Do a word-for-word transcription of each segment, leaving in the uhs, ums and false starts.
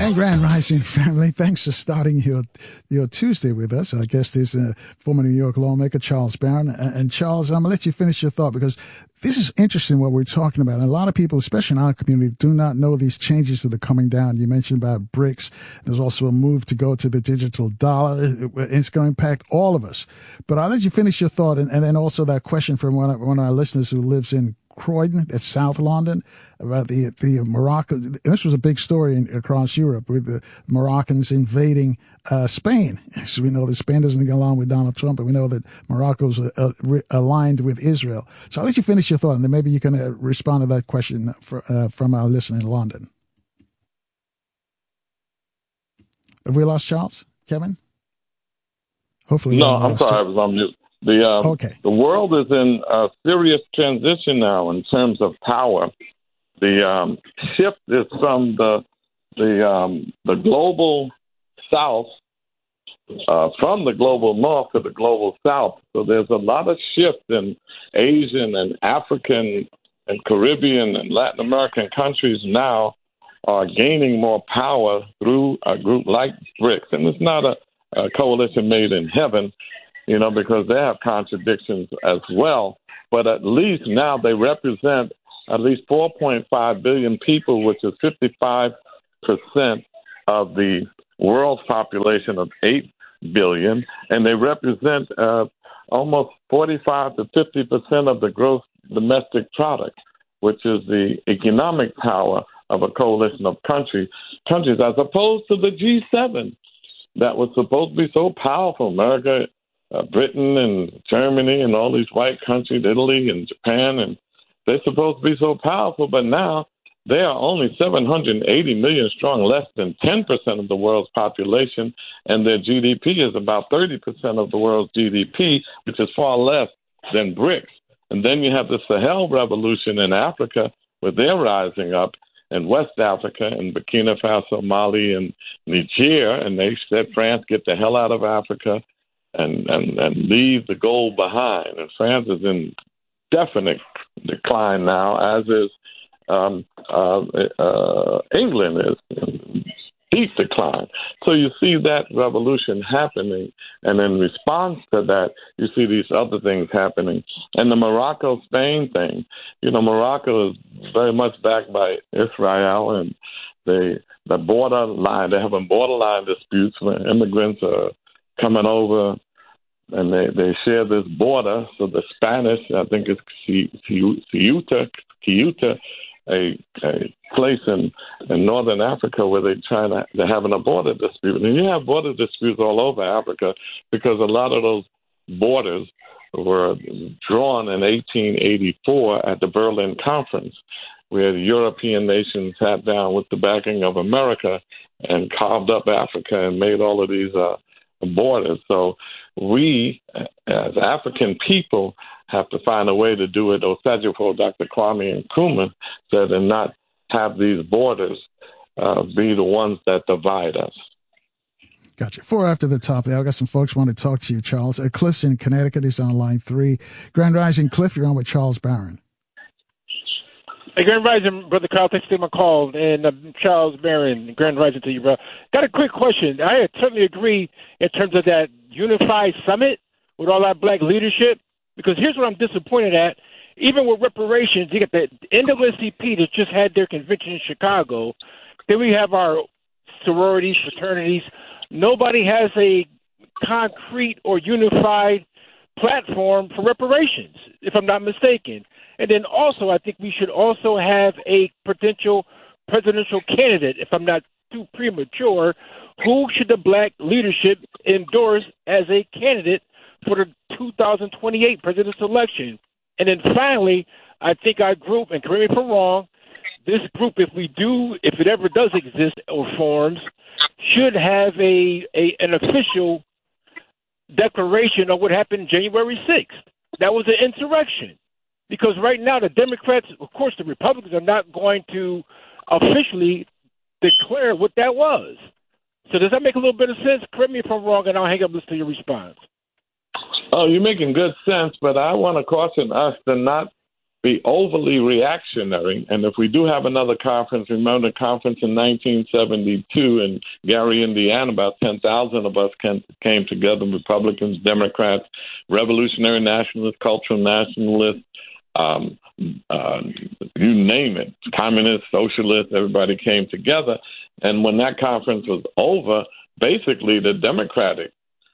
And Grand Rising family, thanks for starting your your Tuesday with us. Our guest is uh, former New York lawmaker Charles Barron. And Charles, I'm going to let you finish your thought because this is interesting what we're talking about. And a lot of people, especially in our community, do not know these changes that are coming down. You mentioned about BRICS. There's also a move to go to the digital dollar. It's going to impact all of us. But I'll let you finish your thought. And, and then also that question from one of, one of our listeners who lives in Croydon, that's South London, about the the Morocco. This was a big story in, across Europe with the Moroccans invading uh, Spain. So we know that Spain doesn't get along with Donald Trump, and we know that Morocco's uh, re- aligned with Israel. So I'll let you finish your thought, and then maybe you can uh, respond to that question for, uh, from our listener in London. Have we lost Charles? Kevin? Hopefully, no. I'm sorry, I was on mute. The um, okay. The world is in a serious transition now in terms of power. The um, shift is from the the um, the global south, uh, from the global north to the global south. So there's a lot of shift in Asian and African and Caribbean and Latin American countries now are gaining more power through a group like BRICS, and it's not a, a coalition made in heaven. You know, because they have contradictions as well. But at least now they represent at least four point five billion people, which is fifty-five percent of the world's population of eight billion. And they represent uh, almost forty-five to fifty percent of the gross domestic product, which is the economic power of a coalition of countries, countries as opposed to the G seven that was supposed to be so powerful. America, Uh, Britain and Germany and all these white countries, Italy and Japan, and they're supposed to be so powerful, but now they are only seven hundred eighty million strong, less than ten percent of the world's population, and their G D P is about thirty percent of the world's G D P, which is far less than BRICS. And then you have the Sahel revolution in Africa, where they're rising up, in West Africa, and Burkina Faso, Mali, and Niger, and they said, France, get the hell out of Africa. And, and, and leave the gold behind. And France is in definite decline now, as is um, uh, uh, England is in deep decline. So you see that revolution happening, and in response to that, you see these other things happening. And the Morocco-Spain thing, you know, Morocco is very much backed by Israel, and they the border line, they're having borderline disputes where immigrants are coming over, and they, they share this border. So the Spanish, I think it's Ceuta, Ceuta, a, a place in, in northern Africa where they try to, they're having a border dispute. And you have border disputes all over Africa because a lot of those borders were drawn in eighteen eighty-four at the Berlin Conference, where the European nations sat down with the backing of America and carved up Africa and made all of these uh, borders. So we, as African people, have to find a way to do it. Osagyefo, Doctor Kwame Nkrumah said, and not have these borders uh, be the ones that divide us. Gotcha. Four after the top there. I've got some folks want to talk to you, Charles. Uh, Cliff's in Connecticut. He's on line three. Grand Rising, Cliff, you're on with Charles Barron. Hey, Grand Rising, Brother Carl. Thanks for taking my call. And uh, Charles Barron, Grand Rising to you, bro. Got a quick question. I certainly agree in terms of that unified summit with all that black leadership, because here's what I'm disappointed at. Even with reparations, you got the N double A C P that just had their convention in Chicago. Then we have our sororities, fraternities. Nobody has a concrete or unified platform for reparations, if I'm not mistaken. And then also, I think we should also have a potential presidential candidate, if I'm not too premature. Who should the black leadership endorse as a candidate for the two thousand twenty-eight presidential election? And then finally, I think our group, and correct me if I'm wrong, this group, if we do, if it ever does exist or forms, should have a, a an official declaration of what happened January sixth. That was an insurrection. Because right now the Democrats, of course the Republicans, are not going to officially declare what that was. So does that make a little bit of sense? Correct me if I'm wrong, and I'll hang up and listen to your response. Oh, you're making good sense, but I want to caution us to not be overly reactionary. And if we do have another conference, remember the conference in nineteen seventy-two in Gary, Indiana, about ten thousand of us came, came together, Republicans, Democrats, revolutionary nationalists, cultural nationalists, um, uh, you name it, communists, socialists, everybody came together. And when that conference was over, basically the Democratic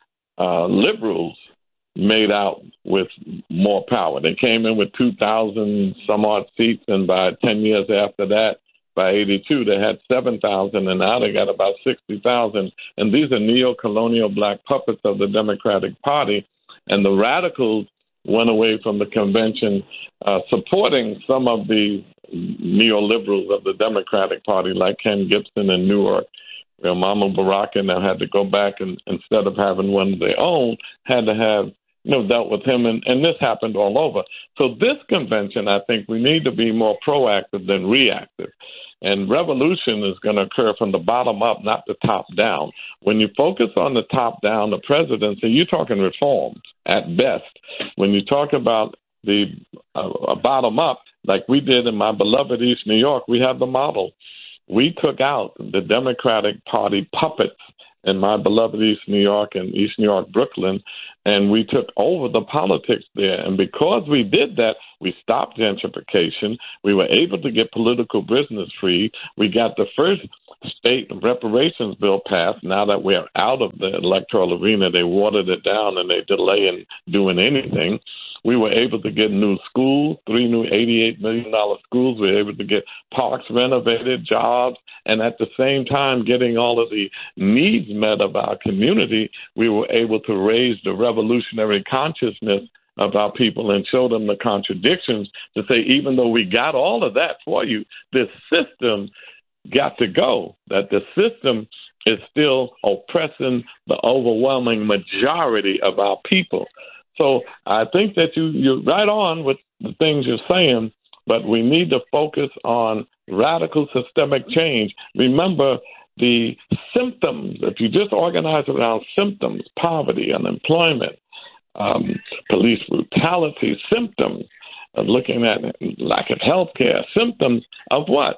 uh, liberals made out with more power. They came in with two thousand some odd seats, and by ten years after that, by eighty-two, they had seven thousand, and now they got about sixty thousand. And these are neo-colonial black puppets of the Democratic Party, and the radicals went away from the convention uh, supporting some of the neoliberals of the Democratic Party, like Ken Gibson in Newark. You know, Mama Baraka now had to go back and instead of having one of their own, had to have, you know, dealt with him, and, and this happened all over. So this convention, I think we need to be more proactive than reactive. And revolution is going to occur from the bottom up, not the top down. When you focus on the top down, the presidency, you're talking reforms at best. When you talk about the uh, bottom up, like we did in my beloved East New York, we have the model. We took out the Democratic Party puppets in my beloved East New York and East New York, Brooklyn, and we took over the politics there. And because we did that, we stopped gentrification. We were able to get political prisoners free. We got the first state reparations bill passed. Now that we're out of the electoral arena, they watered it down and they delay in doing anything. We were able to get new schools, three new eighty-eight million dollars schools. We were able to get parks renovated, jobs, and at the same time getting all of the needs met of our community. We were able to raise the revolutionary consciousness of our people and show them the contradictions to say, even though we got all of that for you, this system got to go, that the system is still oppressing the overwhelming majority of our people. So I think that you, you're right on with the things you're saying, but we need to focus on radical systemic change. Remember the symptoms. If you just organize around symptoms, poverty, unemployment, um, police brutality, symptoms of looking at lack of health care, symptoms of what?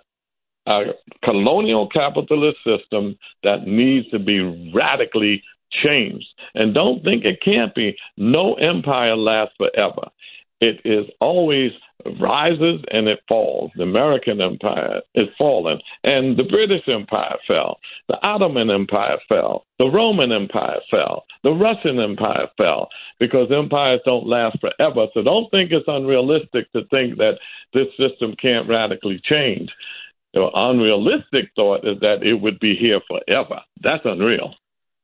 A colonial capitalist system that needs to be radically changed. And don't think it can't be. No empire lasts forever. It is always rises and it falls. The American empire is fallen, and the British Empire fell. The Ottoman Empire fell. The Roman Empire fell. The Russian Empire fell, because empires don't last forever. So don't think it's unrealistic to think that this system can't radically change. The unrealistic thought is that it would be here forever. That's unreal.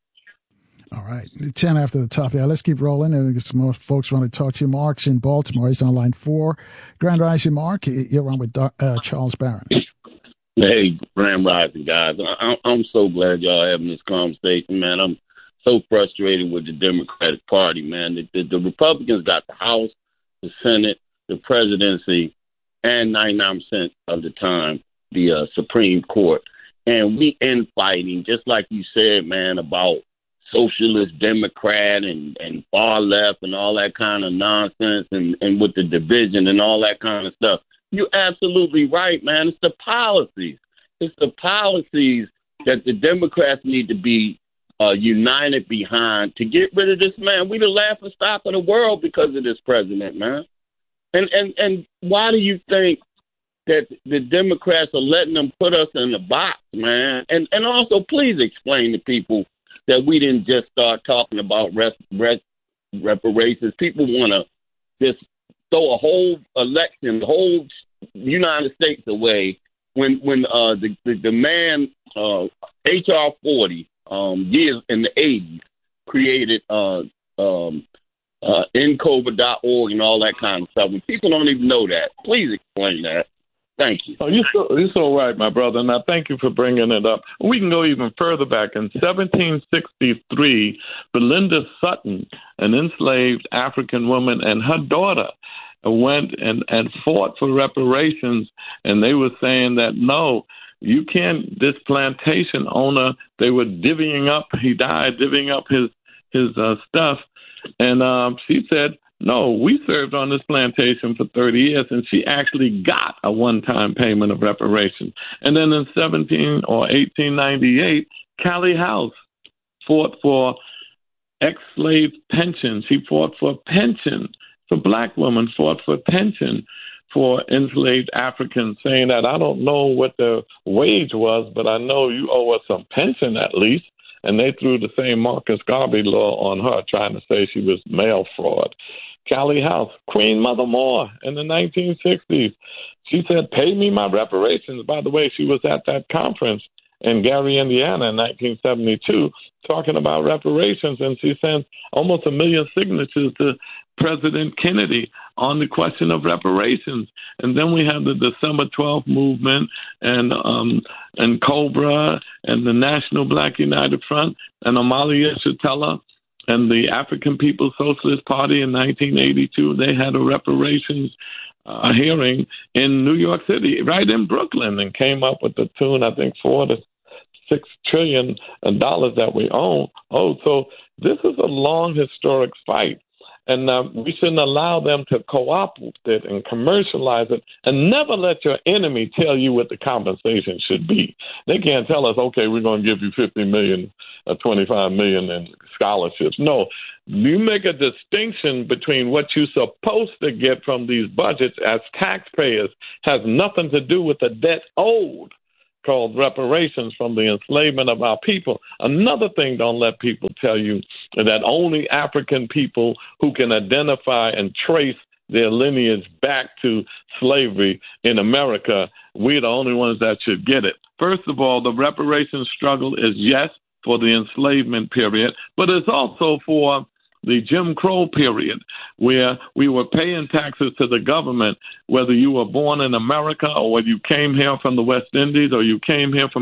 All right. ten after the top there. Let's keep rolling. And some more folks want to talk to you. Mark's in Baltimore. He's on line four. Grand Rising, Mark. You're on with uh, Charles Barron. Hey, Grand Rising, guys. I- I'm so glad y'all having this conversation, man. I'm so frustrated with the Democratic Party, man. The, the, the Republicans got the House, the Senate, the presidency, and ninety-nine percent of the time, the uh, Supreme Court. And we infighting, just like you said, man, about socialist Democrat and, and far left and all that kind of nonsense, and, and with the division and all that kind of stuff. You're absolutely right, man. It's the policies. It's the policies that the Democrats need to be uh, united behind to get rid of this man. We the laughing stock of the world because of this president, man. And and and why do you think that the Democrats are letting them put us in the box, man? And and also, please explain to people that we didn't just start talking about res, res, reparations. People want to just throw a whole election, the whole United States away when when uh, the, the, the man, uh, H R forty, um, years in the eighties, created uh, um, uh, N C O V I D dot org and all that kind of stuff. And people don't even know that. Please explain that. Thank you. Oh, you're so, you're so right, my brother, and I thank you for bringing it up. We can go even further back. In seventeen sixty-three, Belinda Sutton, an enslaved African woman, and her daughter went and, and fought for reparations, and they were saying that, no, you can't, this plantation owner, they were divvying up, he died, divvying up his, his uh, stuff, and um, she said, No, we served on this plantation for thirty years, and she actually got a one-time payment of reparations. And then in seventeen or eighteen ninety-eight, Callie House fought for ex-slave pension. She fought for pension for black women, fought for pension for enslaved Africans, saying that I don't know what the wage was, but I know you owe us some pension at least. And they threw the same Marcus Garvey law on her, trying to say she was mail fraud. Callie House, Queen Mother Moore in the nineteen sixties. She said, pay me my reparations. By the way, she was at that conference in Gary, Indiana in nineteen seventy-two, talking about reparations, and she sent almost a million signatures to President Kennedy on the question of reparations. And then we have the December twelfth movement and um, and Cobra and the National Black United Front and Amalia Shatella and the African People's Socialist Party in nineteen eighty-two. They had a reparations uh, hearing in New York City, right in Brooklyn, and came up with the tune, I think, four to six trillion dollars that we own. Oh, so this is a long historic fight. And uh, we shouldn't allow them to co-opt it and commercialize it, and never let your enemy tell you what the compensation should be. They can't tell us, okay, we're going to give you fifty million dollars or twenty-five million dollars in scholarships. No, you make a distinction between what you're supposed to get from these budgets as taxpayers has nothing to do with the debt owed, called reparations from the enslavement of our people. Another thing don't let people tell you that only African people who can identify and trace their lineage back to slavery in America, we're the only ones that should get it. First of all, the reparations struggle is, yes, for the enslavement period, but it's also for the Jim Crow period, where we were paying taxes to the government, whether you were born in America or whether you came here from the West Indies or you came here from